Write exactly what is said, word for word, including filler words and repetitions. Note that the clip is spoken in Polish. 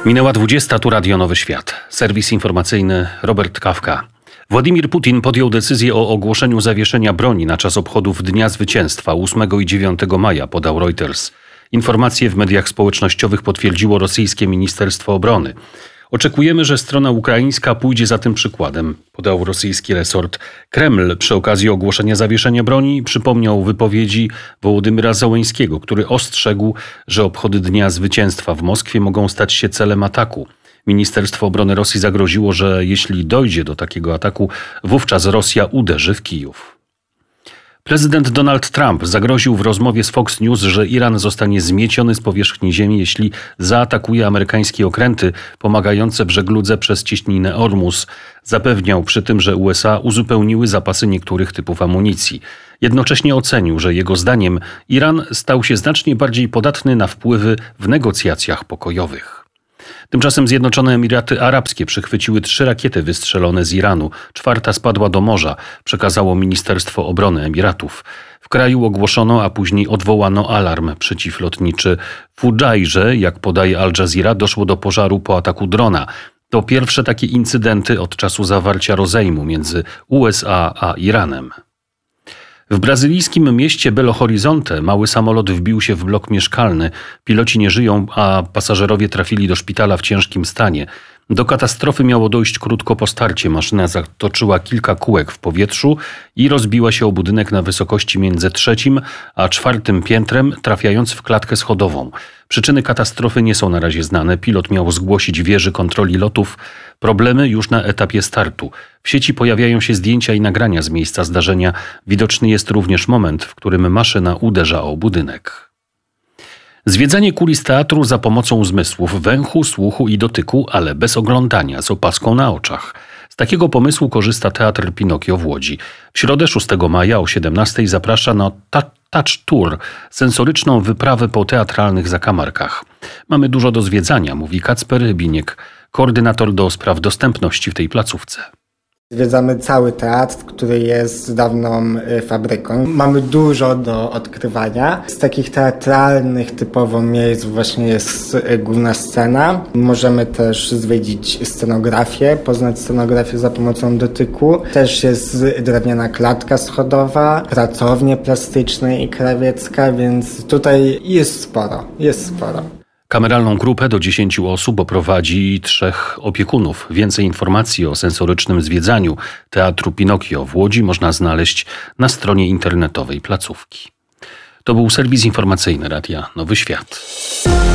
Minęła dwudziesta, tu Radio Nowy Świat. Serwis informacyjny Robert Kawka. Władimir Putin podjął decyzję o ogłoszeniu zawieszenia broni na czas obchodów Dnia Zwycięstwa ósmego i dziewiątego maja, podał Reuters. Informacje w mediach społecznościowych potwierdziło rosyjskie Ministerstwo Obrony. Oczekujemy, że strona ukraińska pójdzie za tym przykładem, podał rosyjski resort. Kreml przy okazji ogłoszenia zawieszenia broni przypomniał wypowiedzi Wołodymyra Zełenskiego, który ostrzegł, że obchody Dnia Zwycięstwa w Moskwie mogą stać się celem ataku. Ministerstwo Obrony Rosji zagroziło, że jeśli dojdzie do takiego ataku, wówczas Rosja uderzy w Kijów. Prezydent Donald Trump zagroził w rozmowie z Fox News, że Iran zostanie zmieciony z powierzchni ziemi, jeśli zaatakuje amerykańskie okręty pomagające w żegludze przez cieśninę Ormus. Zapewniał przy tym, że U S A uzupełniły zapasy niektórych typów amunicji. Jednocześnie ocenił, że jego zdaniem Iran stał się znacznie bardziej podatny na wpływy w negocjacjach pokojowych. Tymczasem Zjednoczone Emiraty Arabskie przychwyciły trzy rakiety wystrzelone z Iranu. Czwarta spadła do morza, przekazało Ministerstwo Obrony Emiratów. W kraju ogłoszono, a później odwołano alarm przeciwlotniczy. W Fudżajrze, jak podaje Al Jazeera, doszło do pożaru po ataku drona. To pierwsze takie incydenty od czasu zawarcia rozejmu między U S A a Iranem. W brazylijskim mieście Belo Horizonte mały samolot wbił się w blok mieszkalny. Piloci nie żyją, a pasażerowie trafili do szpitala w ciężkim stanie. Do katastrofy miało dojść krótko po starcie. Maszyna zatoczyła kilka kółek w powietrzu i rozbiła się o budynek na wysokości między trzecim a czwartym piętrem, trafiając w klatkę schodową. Przyczyny katastrofy nie są na razie znane. Pilot miał zgłosić wieży kontroli lotów problemy już na etapie startu. W sieci pojawiają się zdjęcia i nagrania z miejsca zdarzenia. Widoczny jest również moment, w którym maszyna uderza o budynek. Zwiedzanie kulis teatru za pomocą zmysłów węchu, słuchu i dotyku, ale bez oglądania, z opaską na oczach. Z takiego pomysłu korzysta Teatr Pinokio w Łodzi. W środę szóstego maja o siedemnastej zaprasza na Touch Tour, sensoryczną wyprawę po teatralnych zakamarkach. Mamy dużo do zwiedzania, mówi Kacper Rybiniek, koordynator do spraw dostępności w tej placówce. Zwiedzamy cały teatr, który jest dawną fabryką. Mamy dużo do odkrywania. Z takich teatralnych typowo miejsc właśnie jest główna scena. Możemy też zwiedzić scenografię, poznać scenografię za pomocą dotyku. Też jest drewniana klatka schodowa, pracownie plastyczne i krawiecka, więc tutaj jest sporo, jest sporo. Kameralną grupę do dziesięciu osób oprowadzi trzech opiekunów. Więcej informacji o sensorycznym zwiedzaniu Teatru Pinokio w Łodzi można znaleźć na stronie internetowej placówki. To był serwis informacyjny Radia Nowy Świat.